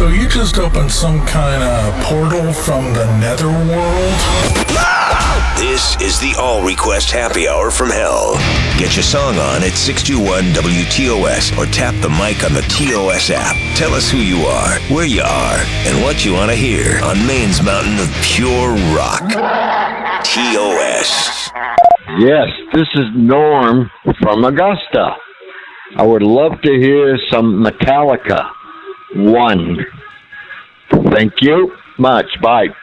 So you just opened some kind of portal from the netherworld? This is the All Request Happy Hour from Hell. Get your song on at 621-WTOS or tap the mic on the TOS app. Tell us who you are, where you are, and what you want to hear on Maine's mountain of pure rock. TOS. Yes, this is Norm from Augusta. I would love to hear some Metallica. One. Thank you much. Bye.